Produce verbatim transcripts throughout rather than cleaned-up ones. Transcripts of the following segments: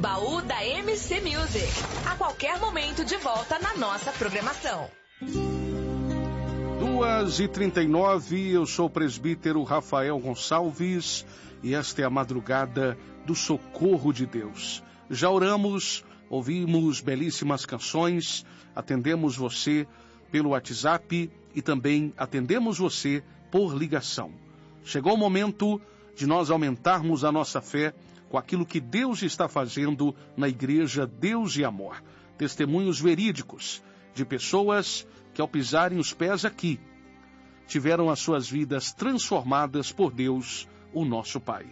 Baú da M C Music. A qualquer momento de volta na nossa programação. duas e trinta e nove, eu sou o presbítero Rafael Gonçalves e esta é a madrugada do socorro de Deus. Já oramos, ouvimos belíssimas canções, atendemos você pelo WhatsApp e também atendemos você por ligação. Chegou o momento de nós aumentarmos a nossa fé com aquilo que Deus está fazendo na igreja Deus e Amor. Testemunhos verídicos de pessoas que ao pisarem os pés aqui, tiveram as suas vidas transformadas por Deus, o nosso Pai.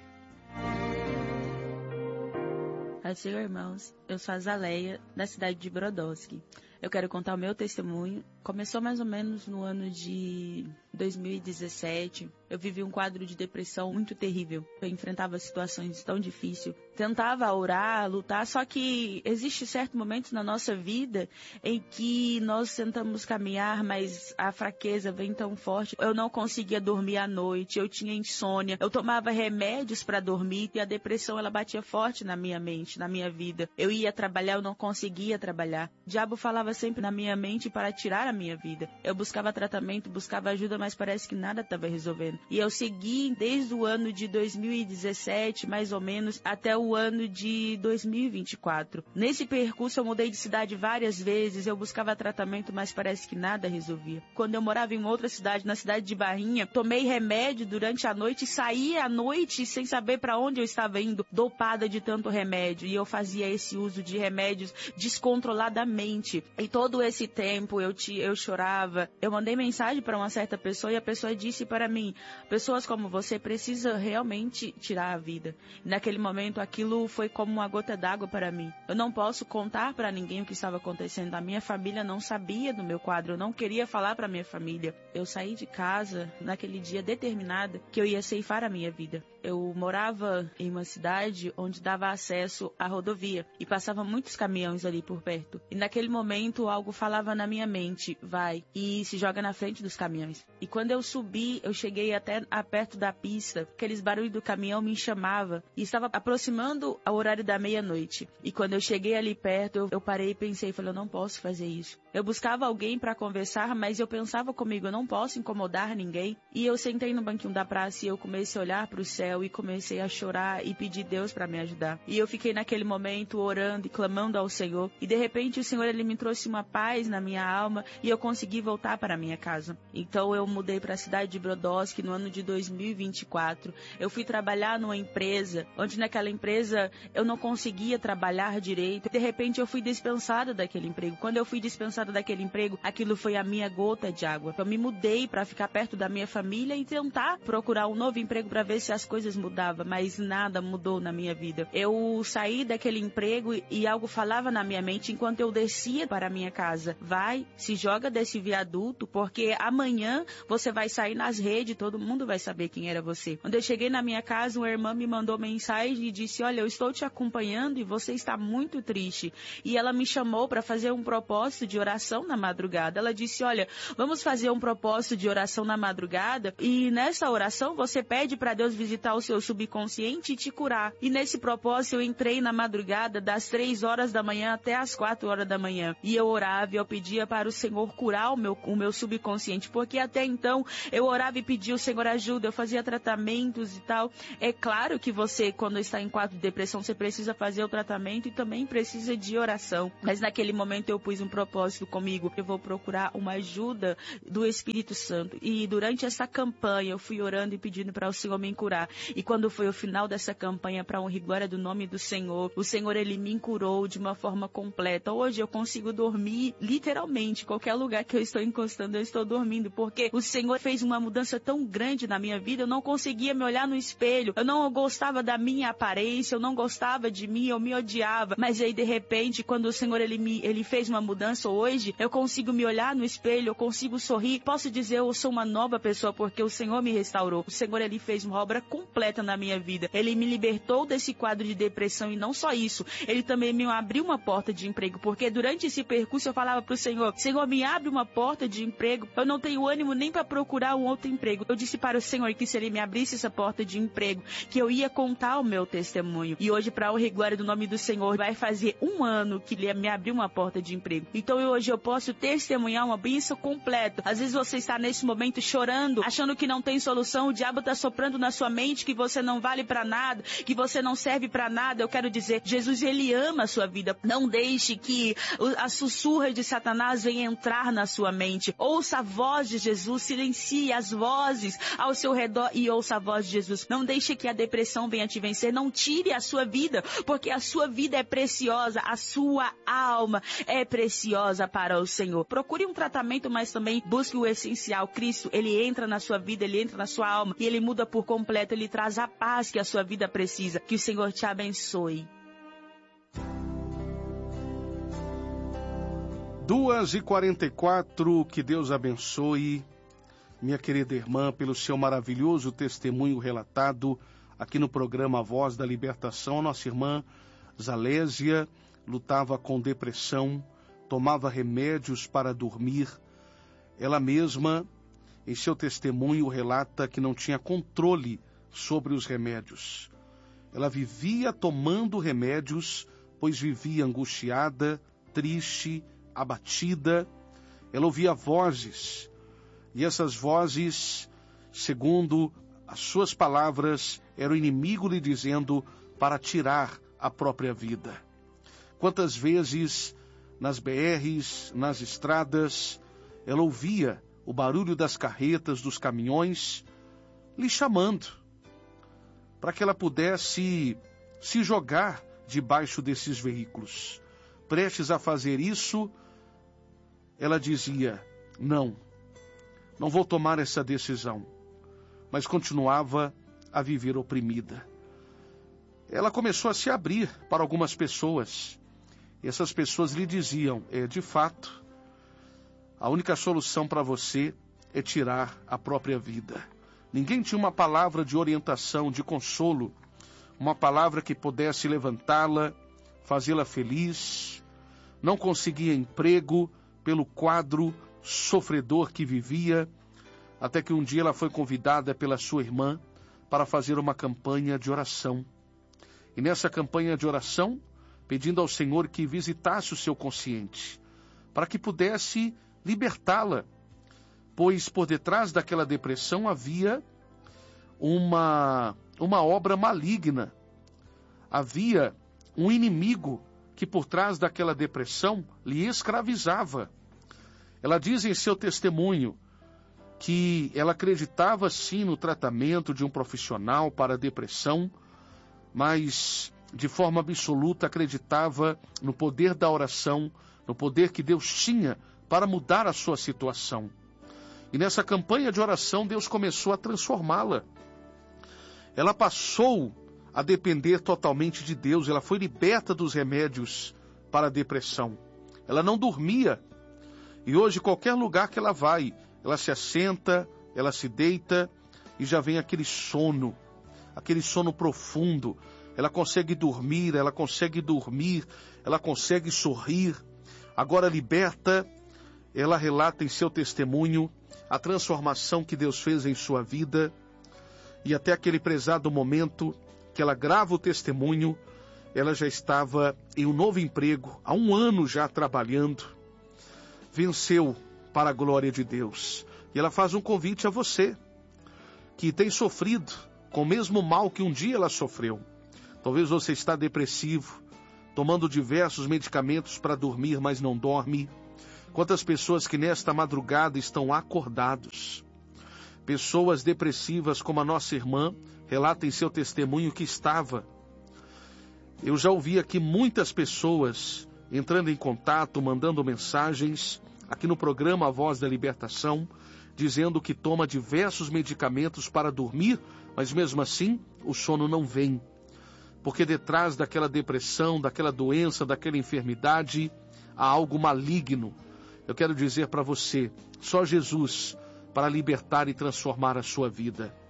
Assim, irmãos, eu sou a Zaleia, da cidade de Brodowski. Eu quero contar o meu testemunho. Começou mais ou menos no ano de dois mil e dezessete. Eu vivi um quadro de depressão muito terrível. Eu enfrentava situações tão difíceis. Tentava orar, lutar, só que existe certos momentos na nossa vida em que nós tentamos caminhar, mas a fraqueza vem tão forte. Eu não conseguia dormir à noite, eu tinha insônia, eu tomava remédios para dormir e a depressão ela batia forte na minha mente, na minha vida. Eu ia trabalhar, eu não conseguia trabalhar. O diabo falava sempre na minha mente para tirar a minha vida. Eu buscava tratamento, buscava ajuda, mas parece que nada estava resolvendo. E eu segui desde o ano de dois mil e dezessete, mais ou menos, até o ano de dois mil e vinte e quatro. Nesse percurso eu mudei de cidade várias vezes, eu buscava tratamento, mas parece que nada resolvia. Quando eu morava em outra cidade, na cidade de Barrinha, tomei remédio durante a noite, saí à noite sem saber para onde eu estava indo, dopada de tanto remédio. E eu fazia esse uso de remédios descontroladamente. E todo esse tempo eu, te, eu chorava. Eu mandei mensagem para uma certa pessoa e a pessoa disse para mim: pessoas como você precisam realmente tirar a vida. E naquele momento aquilo foi como uma gota d'água para mim. Eu não posso contar para ninguém o que estava acontecendo. A minha família não sabia do meu quadro. Eu não queria falar para minha família. Eu saí de casa naquele dia determinada que eu ia ceifar a minha vida. Eu morava em uma cidade onde dava acesso à rodovia e passava muitos caminhões ali por perto. E naquele momento algo falava na minha mente: vai e se joga na frente dos caminhões. E quando eu subi, eu cheguei até a perto da pista. Aqueles barulhos do caminhão me chamavam e estava aproximando ao horário da meia-noite. E quando eu cheguei ali perto, eu, eu parei e pensei, falei, eu não posso fazer isso. Eu buscava alguém para conversar, mas eu pensava comigo, eu não posso incomodar ninguém. E eu sentei no banquinho da praça e eu comecei a olhar para o céu e comecei a chorar e pedir Deus para me ajudar. E eu fiquei naquele momento orando e clamando ao Senhor. E de repente o Senhor ele me trouxe uma paz na minha alma e eu consegui voltar para a minha casa. Então eu mudei para a cidade de Brodowski no ano de dois mil e vinte e quatro. Eu fui trabalhar numa empresa, onde naquela empresa eu não conseguia trabalhar direito. De repente eu fui dispensada daquele emprego. Quando eu fui dispensada daquele emprego, aquilo foi a minha gota de água. Eu me mudei para ficar perto da minha família e tentar procurar um novo emprego para ver se as coisas mudavam, mas nada mudou na minha vida. Eu saí daquele emprego e algo falava na minha mente enquanto eu descia para a minha casa: vai, se joga desse viaduto, porque amanhã você vai sair nas redes, todo mundo vai saber quem era você. Quando eu cheguei na minha casa, uma irmã me mandou mensagem e disse: olha, eu estou te acompanhando e você está muito triste. E ela me chamou para fazer um propósito de oração na madrugada. Ela disse: olha, vamos fazer um propósito de oração na madrugada e nessa oração você pede para Deus visitar o seu subconsciente e te curar. E nesse propósito eu entrei na madrugada das três horas da manhã até as quatro horas da manhã. E eu orava e eu pedia para o Senhor curar o meu, o meu subconsciente, porque até então eu orava e pedia o Senhor ajuda, eu fazia tratamentos e tal. É claro que você, quando está em quadro de depressão, você precisa fazer o tratamento e também precisa de oração. Mas naquele momento eu pus um propósito comigo: eu vou procurar uma ajuda do Espírito Santo. E durante essa campanha eu fui orando e pedindo para o Senhor me curar. E quando foi o final dessa campanha, para honra e glória do nome do Senhor, o Senhor ele me curou de uma forma completa. Hoje eu consigo dormir literalmente, qualquer lugar que eu estou encostando eu estou dormindo, porque o Senhor fez uma mudança tão grande na minha vida. Eu não conseguia me olhar no espelho, eu não gostava da minha aparência, eu não gostava de mim, eu me odiava. Mas aí de repente, quando o Senhor ele, me, ele fez uma mudança, hoje eu consigo me olhar no espelho, eu consigo sorrir, posso dizer eu sou uma nova pessoa porque o Senhor me restaurou. O Senhor ele fez uma obra completa completa na minha vida. Ele me libertou desse quadro de depressão e não só isso, ele também me abriu uma porta de emprego, porque durante esse percurso eu falava pro Senhor, Senhor, me abre uma porta de emprego, eu não tenho ânimo nem para procurar um outro emprego. Eu disse para o Senhor que se Ele me abrisse essa porta de emprego, que eu ia contar o meu testemunho. E hoje, para a honra e glória do nome do Senhor, vai fazer um ano que Ele me abriu uma porta de emprego. Então hoje eu posso testemunhar uma bênção completa. Às vezes você está nesse momento chorando, achando que não tem solução, o diabo está soprando na sua mente que você não vale para nada, que você não serve para nada. Eu quero dizer, Jesus, Ele ama a sua vida. Não deixe que as sussurras de Satanás venham entrar na sua mente. Ouça a voz de Jesus, silencie as vozes ao seu redor e ouça a voz de Jesus. Não deixe que a depressão venha te vencer, não tire a sua vida, porque a sua vida é preciosa, a sua alma é preciosa para o Senhor. Procure um tratamento, mas também busque o essencial. Cristo, Ele entra na sua vida, Ele entra na sua alma e Ele muda por completo, Ele traz a paz que a sua vida precisa. Que o Senhor te abençoe. duas e quarenta e quatro, que Deus abençoe minha querida irmã pelo seu maravilhoso testemunho relatado aqui no programa Voz da Libertação. Nossa irmã Zalésia lutava com depressão, tomava remédios para dormir. Ela mesma, em seu testemunho, relata que não tinha controle sobre os remédios. Ela vivia tomando remédios, pois vivia angustiada, triste, abatida. Ela ouvia vozes, e essas vozes, segundo as suas palavras, era o inimigo lhe dizendo para tirar a própria vida. Quantas vezes nas B Rs, nas estradas, ela ouvia o barulho das carretas, dos caminhões, lhe chamando, para que ela pudesse se jogar debaixo desses veículos. Prestes a fazer isso, ela dizia, não, não vou tomar essa decisão, mas continuava a viver oprimida. Ela começou a se abrir para algumas pessoas, e essas pessoas lhe diziam, é, de fato, a única solução para você é tirar a própria vida. Ninguém tinha uma palavra de orientação, de consolo, uma palavra que pudesse levantá-la, fazê-la feliz. Não conseguia emprego pelo quadro sofredor que vivia, até que um dia ela foi convidada pela sua irmã para fazer uma campanha de oração. E nessa campanha de oração, pedindo ao Senhor que visitasse o seu consciente, para que pudesse libertá-la, pois por detrás daquela depressão havia uma, uma obra maligna, havia um inimigo que por trás daquela depressão lhe escravizava. Ela diz em seu testemunho que ela acreditava sim no tratamento de um profissional para a depressão, mas de forma absoluta acreditava no poder da oração, no poder que Deus tinha para mudar a sua situação. E nessa campanha de oração Deus começou a transformá-la. Ela passou a depender totalmente de Deus, ela foi liberta dos remédios para a depressão. Ela não dormia, e hoje qualquer lugar que ela vai, ela se assenta, ela se deita, e já vem aquele sono, aquele sono profundo. Ela consegue dormir, ela consegue dormir, ela consegue sorrir. Agora liberta, ela relata em seu testemunho a transformação que Deus fez em sua vida, e até aquele prezado momento que ela grava o testemunho, ela já estava em um novo emprego, há um ano já trabalhando, venceu para a glória de Deus. E ela faz um convite a você, que tem sofrido com o mesmo mal que um dia ela sofreu. Talvez você está depressivo, tomando diversos medicamentos para dormir, mas não dorme. Quantas pessoas que nesta madrugada estão acordados. Pessoas depressivas como a nossa irmã relata em seu testemunho que estava. Eu já ouvi aqui muitas pessoas entrando em contato, mandando mensagens aqui no programa A Voz da Libertação, dizendo que toma diversos medicamentos para dormir, mas mesmo assim o sono não vem. Porque detrás daquela depressão, daquela doença, daquela enfermidade, há algo maligno. Eu quero dizer para você, só Jesus para libertar e transformar a sua vida.